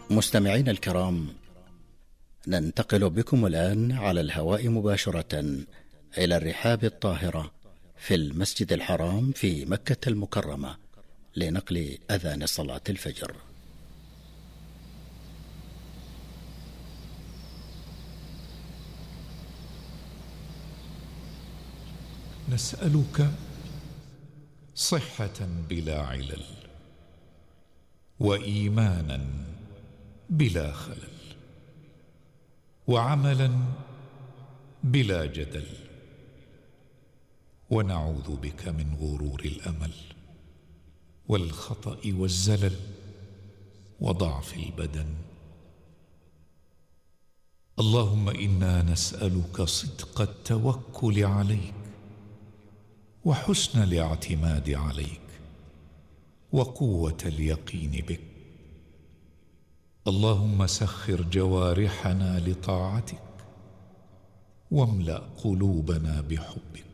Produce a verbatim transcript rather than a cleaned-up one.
مستمعين الكرام، ننتقل بكم الآن على الهواء مباشرة إلى الرحاب الطاهرة في المسجد الحرام في مكة المكرمة لنقل أذان صلاة الفجر. نسألك صحة بلا علل، وإيمانا بلا خلل، وعملا بلا جدل، ونعوذ بك من غرور الأمل والخطأ والزلل وضعف البدن. اللهم إنا نسألك صدق التوكل عليك، وحسن الاعتماد عليك، وقوة اليقين بك. اللهم سخر جوارحنا لطاعتك، واملأ قلوبنا بحبك.